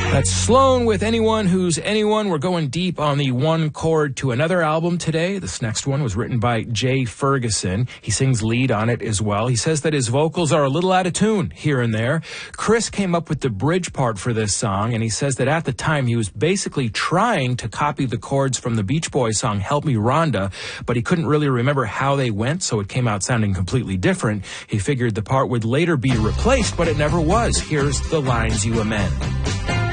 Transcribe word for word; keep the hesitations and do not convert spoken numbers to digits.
That's Sloan with Anyone Who's Anyone. We're going deep on the One Chord to Another album today. This next one was written by Jay Ferguson. He sings lead on it as well. He says that his vocals are a little out of tune here and there. Chris came up with the bridge part for this song, and he says that at the time he was basically trying to copy the chords from the Beach Boys song Help Me Rhonda, but he couldn't really remember how they went, so it came out sounding completely different. He figured the part would later be replaced, but it never was. Here's The Lines You Amend.